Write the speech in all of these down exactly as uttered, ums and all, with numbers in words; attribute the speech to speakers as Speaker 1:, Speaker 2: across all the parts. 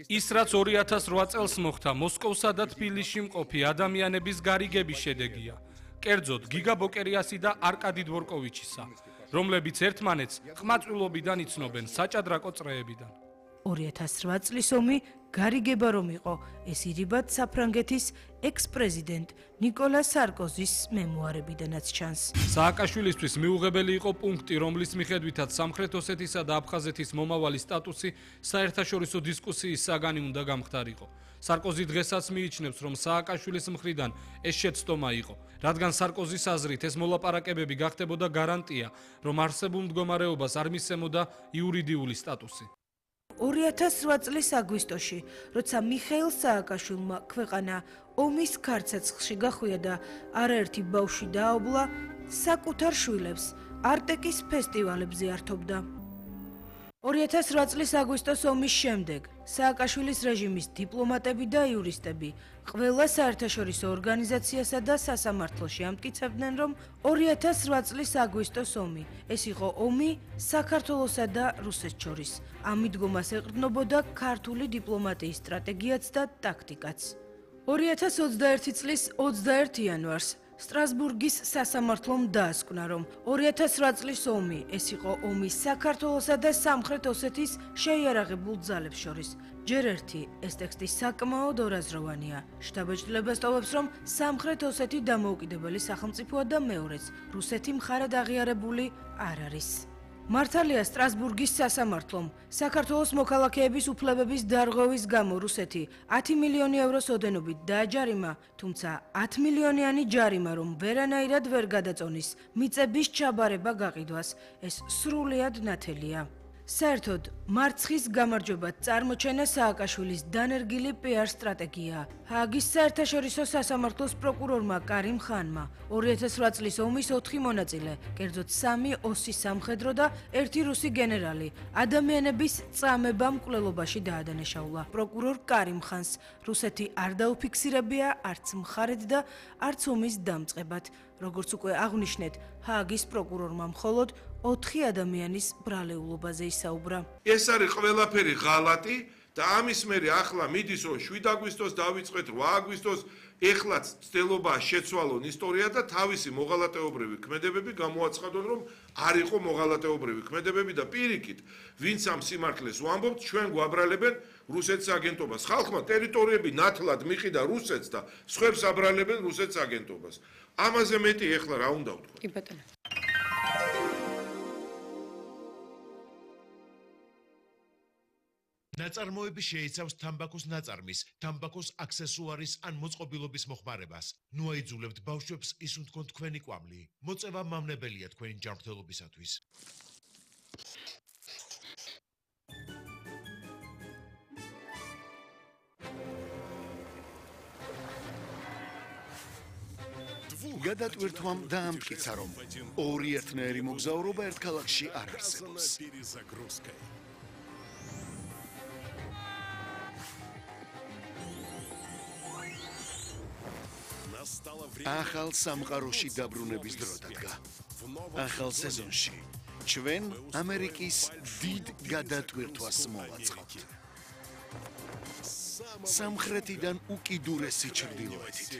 Speaker 1: ის რაც ორი ათას რვა წელს მოხდა მოსკოვსა და თბილისში მყოფი ადამიანების გარიგების შედეგია. კერძოდ გიგა ბოკერიასი და არკადი დვორკოვიჩისა, რომლებიც ერთმანეთს ყმაწვილობიდან იცნობენ საჭადრაკო წრეებიდან.
Speaker 2: ორი ათას რვა წლის ომი გარიგება რომ იყო, ეს ირიბად საფრანგეთის ექს-პრეზიდენტ ნიკოლა სარკოზის მემუარებიდანაც ჩანს.
Speaker 1: სააკაშვილისთვის მიუღებელი იყო პუნქტი, რომლის მიხედვითაც სამხრეთ ოსეთისა და აფხაზეთის მომავალი სტატუსი საერთაშორისო დისკუსიის საგანი უნდა გამხდარიყო. სარკოზი დღესაც მიიჩნევს, რომ სააკაშვილის მხრიდან ეს შეცდომა იყო, რადგან სარკოზის აზრით ეს მოლაპარაკებები გახდებოდა გარანტია, რომ არსებულ მდგომარეობას არ მისცემოდა იურიდიული სტატუსი.
Speaker 2: ორი ათას რვა წლის აგვისტოში, როცა მიხეილ სააკაშვილმა ქვეყანა ომის ქარცეცხლში გახვია და არაერთი ბავშვი დააობლა, საკუთარ შვილებს არტეკის ფესტივალებზე ართობდა. ორი ათას რვა წლის აგვისტოს ომის შემდეგ სააკაშვილის რეჟიმის დიპლომატები და იურისტები ყველა საერთაშორისო ორგანიზაციასა და სასამართლოში ამტკიცებდნენ, რომ ორი ათას რვა წლის აგვისტოს ომი ეს იყო ომი საქართველოსა და რუსეთს შორის. ამ მიდგომას ეყრდნობოდა ქართული დიპლომატიის სტრატეგიაც და ტაქტიკაც. ორი ათას ოცდაერთი წლის ოცდაერთი იანვარს სტრასბურგის სასამართლომ დაასკვნა, რომ ორი ათას რვა წლის ომი ეს იყო ომი საქართველოსა და სამხრეთ ოსეთის შეიარაღებულ ძალებს შორის. ჯერ ერთი ეს ტექსტი საკმაოდ ორაზროვანია. შთაბეჭდილებას ტოვებს, რომ სამხრეთ ოსეთი დამოუკიდებელი სახელმწიფოა და მეორეც რუსეთი მხარად აღიარებული არ არის. მართალია სტრასბურგის სასამართლომ საქართველოს მოქალაქეების უფლებების დარღვევის გამო რუსეთი ათი მილიონი ევროს ოდენობით დააჯარიმა, თუმცა ათი მილიონიანი ჯარიმა რომ ვერანაირად ვერ გადაწონის მიწების ჩაბარება გაყიდვას, ეს სრულიად ნათელია. საერთოდ მარცხის გამარჯვებად წარმოჩენა სააკაშვილის დანერგილი პიარ სტრატეგია. ჰააგის საერთაშორისო სასამართლოს პროკურორმა კარიმ ხანმა ორი ათას რვა წლის ომის ოთხი მონაწილე, კერძოდ სამი ოსის სამხედრო და ერთი რუსი გენერალი ადამიანების წამება მკვლელობაში დაადანაშაულა. პროკურორ კარიმ ხანს რუსეთი არ დაუფიქსირებია არც მხარედ და არც ომის დამწყებად. როგორც უკვე აღვნიშნეთ, ჰააგის პროკურორმა მხოლოდ ოთხი ადამიანის ბრალეულობაზე ისაუბრა.
Speaker 3: ეს არის ყველაფერი ღალატი და ამის მერე ახლა მიდის რომ შვიდ აგვისტოს დავიწყეთ, რვა აგვისტოს, ეხლაც ცდილობა შეცვალონ ისტორია და თავისი მოღალატეობრივი ქმედებები გამოაცხადონ, რომ არ იყო მოღალატეობრივი ქმედებები და პირიქით, ვინც ამ სიმართლეს ვამბობთ, ჩვენ გვაბრალებენ რუსეთის აგენტობას. ხალხმა ტერიტორიები ნათლად მიყიდა რუსეთს და სხვებს აბრალებენ რუსეთის აგენტობას. ამაზე მეტი ეხლა რა უნდა ვთქვა?
Speaker 4: კი ბატონო.
Speaker 5: ნაწარმოები შეიცავს თამბაქოს ნაწარმის, თამბაქოს აქსესუარის ან მოწყობილობის მოხმარებას. ნუ აიძულებთ ბავშვებს ისუნ თქვენ თქვენი კვამლი. მოწევა მავნებელია თქვენი ჯანმრთელობისათვის.
Speaker 6: გადატვირთვამ დაამტკიცა, რომ ორი ერთნაირი მოგზაურობა ერთ ქალაქში არ არსებობს. ახალ სამყაროში დაბრუნების დრო დადგა. ახალ სეზონში ჩვენ ამერიკის დიდ გადატვირთვას მოვაწყობთ. სამხრეთიდან უკიდურესი ჩრდილოეთით.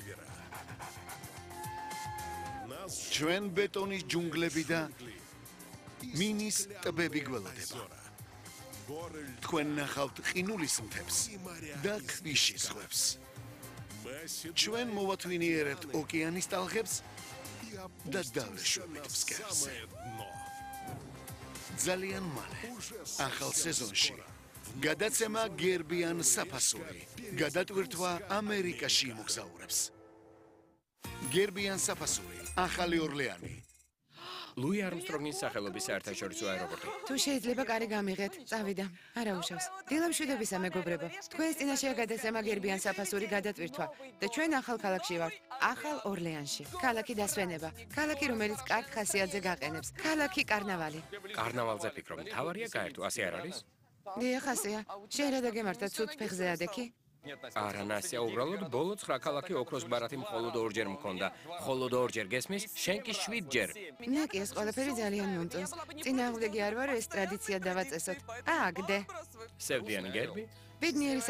Speaker 6: ჩვენ ბეტონის ჯუნგლები და მინის ტბები გველოდება. თქვენ ნახავთ ყინულის მთებს და ქვიშის ზღვებს. ჩვენ მოვათვინიერებთ ოკეანის ტალღებს და დავეშვებით ფსკერზე. ძალიან მალე, ახალ სეზონში, გადაცემა გერბიან საფასური, გადატვირთვა ამერიკაში იმოგზაურებს. გერბიან საფასური, ახალი ორლეანი.
Speaker 7: ლუი არმსტრონგის სახელობის საერთაშორისო აეროპორტი.
Speaker 4: თუ შეიძლება კარი გამიღეთ, წავიდა. არა უშავს. დილამშვიდობისა მეგობრებო. თქვენს წინაშეა გადაცემა გერბიან საფასური გადატვირთვა და ჩვენ ახალ ქალაქში ვართ, ახალ ორლეანში. ქალაქი დასვენება, ქალაქი რომელიც კარგ ხასიათზე გაყენებს, ქალაქი კარნავალი.
Speaker 7: კარნავალზე ფიქრობ, თავარია გაერთო, ასე არ არის?
Speaker 4: დიახ, ასეა. შენ რა დაგემართა ცუდ ფეხზე ადექი?
Speaker 7: არა ნასია, უბრალოდ ბოლო ცხრა ქალაქი ოქროს ბარათი მხოლოდ ორჯერ მქონდა. მხოლოდ ორჯერ გესმის, შენ კი შვიდჯერ.
Speaker 4: ნაკი ეს ყველაფერი ძალიან მომწონს. წინააღმდეგი არ ვარ, ეს ტრადიცია დავაწესოთ. ააგდე.
Speaker 7: სევდიანი გერბი?
Speaker 4: ბედნიერი